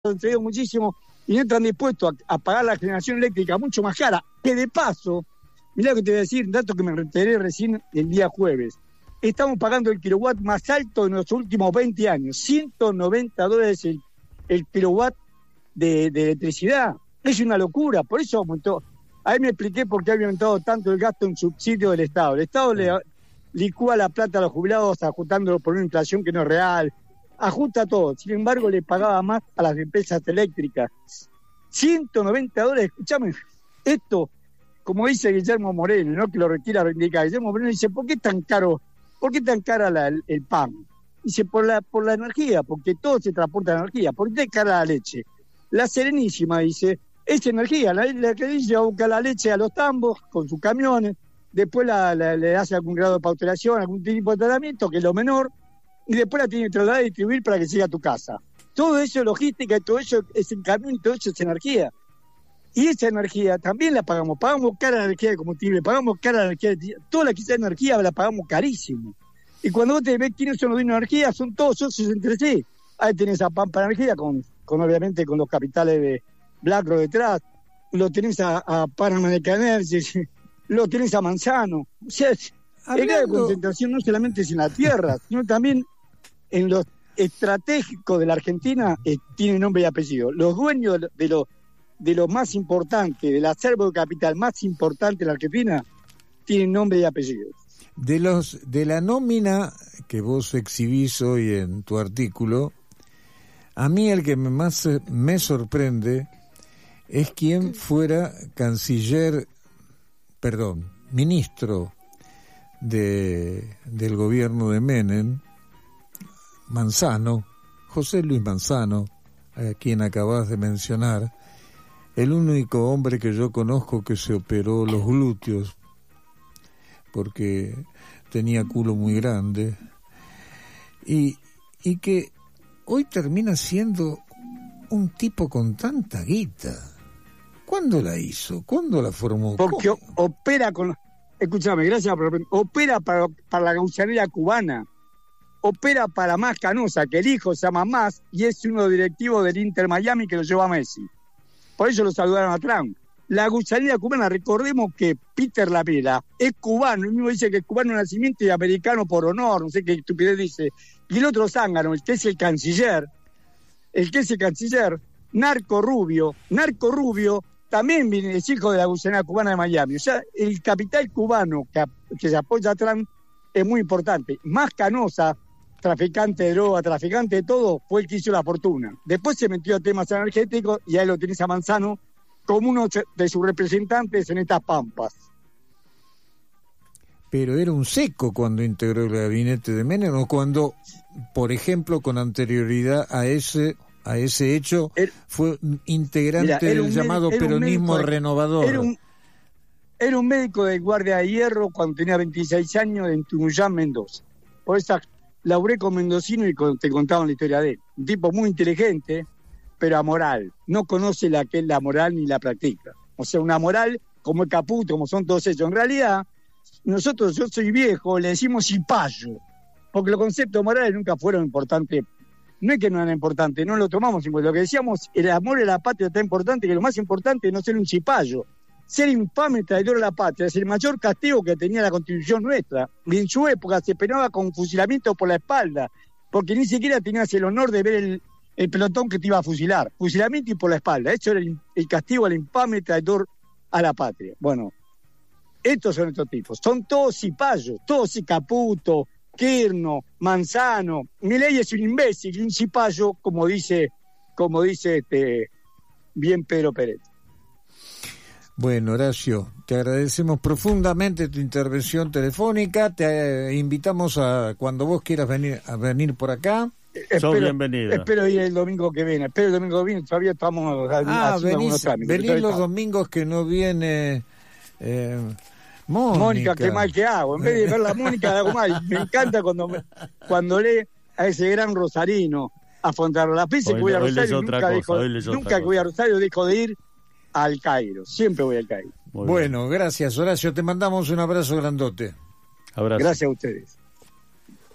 entregué muchísimo y no están dispuestos a pagar la generación eléctrica mucho más cara, que de paso, mirá lo que te voy a decir, un dato que me enteré recién el día jueves, estamos pagando el kilowatt más alto de los últimos 20 años, $190 el kilowatt de electricidad. Es una locura, por eso aumentó. Ahí me expliqué por qué había aumentado tanto el gasto en subsidio del Estado. El Estado le licúa la plata a los jubilados ajustándolo por una inflación que no es real, ajusta todo. Sin embargo, le pagaba más a las empresas eléctricas. $190, escúchame, esto, como dice Guillermo Moreno, ¿no? Que lo retira a reivindicar. Guillermo Moreno dice, ¿por qué tan cara el pan? Dice, por la energía, porque todo se transporta energía. ¿Por qué cara la leche? La Serenísima dice, es energía, la que dice va a buscar la leche a los tambos con sus camiones, después le hace algún grado de pautelación, algún tipo de tratamiento, que es lo menor, y después la tiene que trasladar y distribuir para que llegue a tu casa. Todo eso es logística, todo eso es en camión, todo eso es energía. Y esa energía también la pagamos cara la energía de combustible, pagamos cara la energía toda la que sea energía la pagamos carísimo. Y cuando vos te ves quiénes son los dueños de energía, son todos socios entre sí. Ahí tenés a Pampa Energía, con obviamente con los capitales de BlackRock detrás, lo tenés a Panamerican Energy, lo tenés a Manzano. O sea, el grado de concentración no solamente es en la tierra, sino también en los estratégicos de la Argentina tiene nombre y apellido. Los dueños de lo más importante, del acervo de capital más importante de la Argentina, tienen nombre y apellido. De la nómina que vos exhibís hoy en tu artículo, a mí el que más me sorprende es quien fuera ministro del gobierno de Menem, Manzano, José Luis Manzano, a quien acabas de mencionar, el único hombre que yo conozco que se operó los glúteos porque tenía culo muy grande y que hoy termina siendo un tipo con tanta guita. ¿Cuándo la hizo? ¿Cuándo la formó? Porque opera con... Escúchame, gracias opera para la gauchanera cubana, opera para Más Canosa, que el hijo se llama Más y es uno directivo del Inter Miami que lo lleva a Messi. Por eso lo saludaron a Trump. La gusanera cubana, recordemos que Peter Lavera es cubano, el mismo dice que es cubano de nacimiento y americano por honor, no sé qué estupidez dice. Y el otro zángano, el que es el canciller, Narco Rubio, también es hijo de la gusanera cubana de Miami. O sea, el capital cubano que se apoya a Trump es muy importante. Más Canosa, traficante de droga, traficante de todo, fue el que hizo la fortuna. Después se metió a temas energéticos y ahí lo tenés a Manzano como uno de sus representantes en estas pampas. Pero era un seco cuando integró el gabinete de Menem, o cuando, por ejemplo, con anterioridad a ese hecho, fue integrante del llamado peronismo renovador. Era un médico de guardia de hierro cuando tenía 26 años en Tunuyán, Mendoza. Por eso laburé con mendocino y te contaban la historia de él. Un tipo muy inteligente, pero amoral. No conoce que es la moral ni la practica. O sea, una moral como el Caputo, como son todos ellos. En realidad, nosotros, yo soy viejo, le decimos cipayo, porque los conceptos morales nunca fueron importantes. No es que no eran importantes, no lo tomamos en cuenta. Lo que decíamos, el amor a la patria es tan importante que lo más importante es no ser un cipayo. Ser infame traidor a la patria es el mayor castigo que tenía la Constitución nuestra. Y en su época se penaba con fusilamiento por la espalda, porque ni siquiera tenías el honor de ver el pelotón que te iba a fusilar. Fusilamiento y por la espalda. Eso era el castigo al infame traidor a la patria. Bueno, estos son estos tipos. Son todos cipayos, todos Caputo, Kirchner, Manzano. Milei es un imbécil, un cipayo, como dice bien Pedro Pérez. Bueno, Horacio, te agradecemos profundamente tu intervención telefónica. Te invitamos a cuando vos quieras venir por acá. Sos bienvenido. Espero ir el domingo que viene. Todavía estamos haciendo algunos trámites. Venís los domingos que no viene Mónica, qué mal que hago. En vez de ver la Mónica, hago mal. Me encanta cuando lee a ese gran rosarino a Fontana. La pese que voy a Rosario, nunca que voy a Rosario dejo de ir al Cairo. Siempre voy al Cairo. Bueno, gracias, Horacio. Te mandamos un abrazo grandote. Abrazo. Gracias a ustedes.